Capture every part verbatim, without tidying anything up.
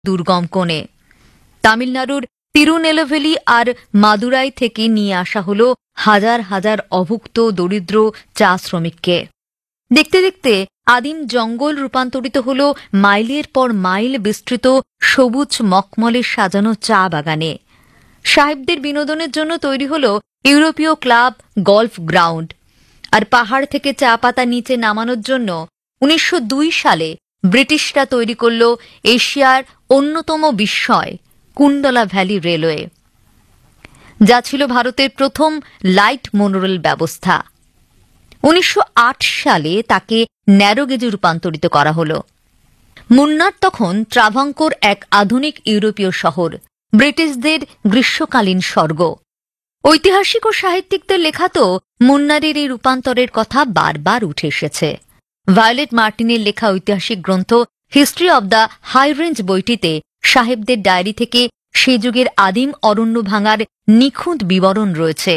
দুর্গম কোণে। তামিলনাড়ুর তিরুনেলভেলি আর মাদুরাই থেকে নিয়ে আসা হল হাজার হাজার অভুক্ত দরিদ্র চা শ্রমিককে। দেখতে দেখতে আদিম জঙ্গল রূপান্তরিত হল মাইলের পর মাইল বিস্তৃত সবুজ মখমলে সাজানো চা বাগানে। সাহেবদের বিনোদনের জন্য তৈরি হল ইউরোপীয় ক্লাব, গল্ফ গ্রাউন্ড। আর পাহাড় থেকে চা পাতা নিচে নামানোর জন্য উনিশশো দুই সালে ব্রিটিশরা তৈরি করল এশিয়ার অন্যতম বিস্ময় কুণ্ডলা ভ্যালি রেলওয়ে, যা ছিল ভারতের প্রথম লাইট মোনোরেল ব্যবস্থা। উনিশশো আট সালে তাকে ন্যারোগেজে রূপান্তরিত করা হল। মুন্নার তখন ট্রাভাঙ্কোর এক আধুনিক ইউরোপীয় শহর, ব্রিটিশদের গ্রীষ্মকালীন স্বর্গ। ঐতিহাসিক ও সাহিত্যিকদের লেখা তো মুন্নারের এই রূপান্তরের কথা বারবার উঠে এসেছে। ভায়োলেট মার্টিনের লেখা ঐতিহাসিক গ্রন্থ history of the high range বইটিতে সাহেবদের ডায়েরি থেকে সে যুগের আদিম অরণ্য ভাঙার নিখুঁত বিবরণ রয়েছে।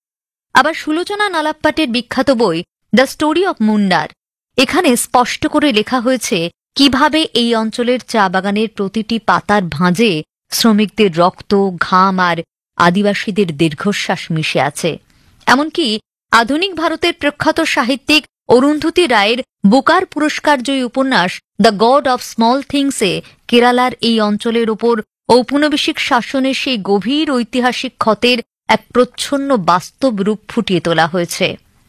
আবার সুলোচনা নালাপ্পাটের বিখ্যাত বই দ্য স্টোরি অব মুন্নার, এখানে স্পষ্ট করে লেখা হয়েছে কিভাবে এই অঞ্চলের চা বাগানের প্রতিটি পাতার ভাঁজে শ্রমিকদের রক্ত, ঘাম আর আদিবাসীদের দীর্ঘশ্বাস মিশে আছে। এমনকি আধুনিক ভারতের প্রখ্যাত সাহিত্যিক অরুন্ধতী রায়ের বুকার পুরস্কার জয়ী উপন্যাস দ্য গড অব স্মল থিংসে কেরালার এই অঞ্চলের ওপর ঔপনিবেশিক শাসনের সেই গভীর ঐতিহাসিক ক্ষতের এক প্রচ্ছন্ন বাস্তব রূপ ফুটিয়ে তোলা হয়েছে।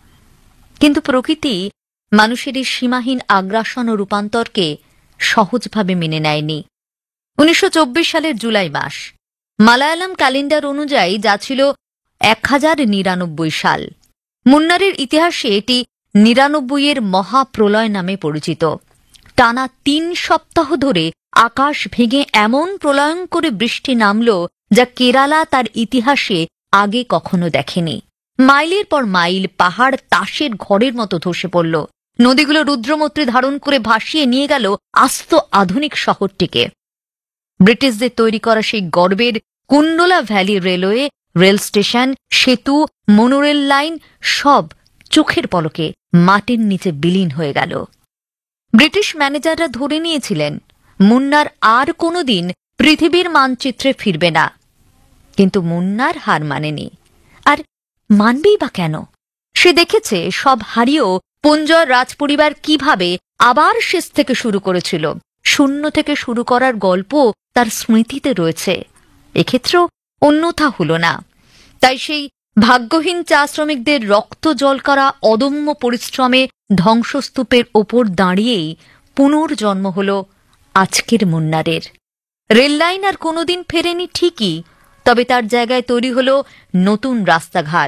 কিন্তু প্রকৃতি মানুষের এই সীমাহীন আগ্রাসন ও রূপান্তরকে সহজভাবে মেনে নেয়নি। উনিশশো চব্বিশ সালের জুলাই মাস, মালায়ালাম ক্যালেন্ডার অনুযায়ী যা ছিল এক হাজার নিরানব্বই সাল, মুন্নারের ইতিহাসে এটি নিরানব্বই এর মহাপ্রলয় নামে পরিচিত। টানা তিন সপ্তাহ ধরে আকাশ ভেঙে এমন প্রলয়ঙ্করী বৃষ্টি নামল যা কেরালা তার ইতিহাসে আগে কখনো দেখেনি। মাইলের পর মাইল পাহাড় তাসের ঘরের মতো ধসে পড়ল। নদীগুলো রুদ্রমূর্তি ধারণ করে ভাসিয়ে নিয়ে গেল আস্ত আধুনিক শহরটিকে। ব্রিটিশদের তৈরি করা সেই গর্বের Kundala valley railway, rail station, সেতু, মনোরেল লাইন সব চোখের পলকে মাটির নিচে বিলীন হয়ে গেল। ব্রিটিশ ম্যানেজাররা ধরে নিয়েছিলেন মুন্নার আর কোনোদিন পৃথিবীর মানচিত্রে ফিরবে না। কিন্তু মুন্নার হার মানেনি। আর মানবেই বা কেন? সে দেখেছে সব হারিয়েও পুঞ্জর রাজপরিবার কিভাবে আবার শেষ থেকে শুরু করেছিল। শূন্য থেকে শুরু করার গল্প তার স্মৃতিতে রয়েছে। এক্ষেত্রেও অন্যথা হল না। তাই সেই ভাগ্যহীন চা শ্রমিকদের রক্ত জল করা অদম্য পরিশ্রমে ধ্বংসস্তূপের ওপর দাঁড়িয়েই পুনর্জন্ম হল আজকের মুন্নারের। রেললাইন আর কোনোদিন ফেরেনি ঠিকই, তবে তার জায়গায় তৈরি হল নতুন রাস্তাঘাট।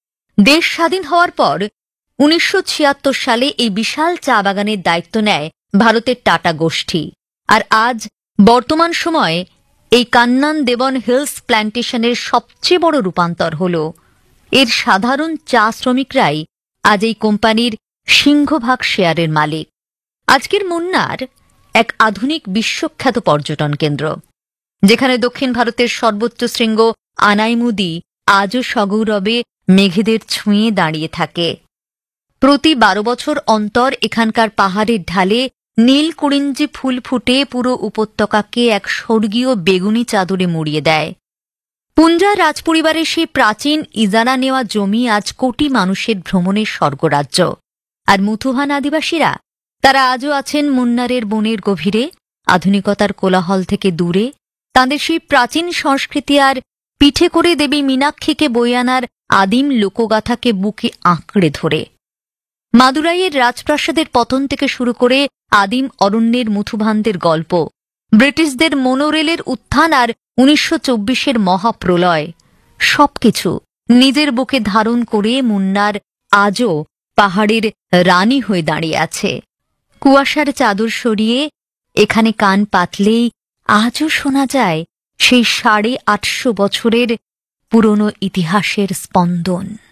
দেশ স্বাধীন হওয়ার পর উনিশশো ছিয়াত্তর সালে এই বিশাল চা বাগানের দায়িত্ব নেয় ভারতের টাটা গোষ্ঠী। আর আজ বর্তমান সময়ে এই কান্নান দেবন হিলস প্ল্যান্টেশনের সবচেয়ে বড় রূপান্তর হল এর সাধারণ চা শ্রমিকরাই আজ এই কোম্পানির সিংহভাগ শেয়ারের মালিক। আজকের মুন্নার এক আধুনিক বিশ্বখ্যাত পর্যটন কেন্দ্র, যেখানে দক্ষিণ ভারতের সর্বোচ্চ শৃঙ্গ আনাইমুদি আজও সগৌরবে মেঘেদের ছুঁয়ে দাঁড়িয়ে থাকে। প্রতি বারো বছর অন্তর এখানকার পাহাড়ের ঢালে নীল কুড়িঞ্জি ফুল ফুটে পুরো উপত্যকাকে এক স্বর্গীয় বেগুনি চাদরে মুড়িয়ে দেয়। পুঞ্জার রাজপরিবারের সেই প্রাচীন ইজারা নেওয়া জমি আজ কোটি মানুষের ভ্রমণের স্বর্গরাজ্য। আর মুথুহান আদিবাসীরা, তারা আজও আছেন মুন্নারের বনের গভীরে, আধুনিকতার কোলাহল থেকে দূরে। তাঁদের সেই প্রাচীন সংস্কৃতি আর পিঠে করে দেবী মীনাক্ষীকে বয়ে আনার আদিম লোকগাথাকে বুকে আঁকড়ে ধরে। মাদুরাইয়ের রাজপ্রাসাদের পতন থেকে শুরু করে আদিম অরণ্যের মুথুভানদের গল্প, ব্রিটিশদের মোনোরেলের উত্থান আর উনিশশো চব্বিশের মহাপ্রলয়, সবকিছু নিজের বুকে ধারণ করে মুন্নার আজও পাহাড়ের রানী হয়ে দাঁড়িয়ে আছে। কুয়াশার চাদর সরিয়ে এখানে কান পাতলেই আজও শোনা যায় সেই সাড়ে আটশো বছরের পুরনো ইতিহাসের স্পন্দন।